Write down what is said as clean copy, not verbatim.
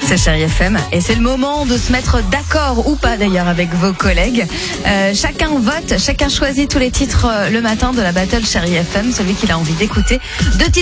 C'est Chérie FM et c'est le moment de se mettre d'accord ou pas d'ailleurs avec vos collègues. Chacun vote, chacun choisit tous les titres le matin de la Battle Chérie FM, celui qu'il a envie d'écouter. 2 titres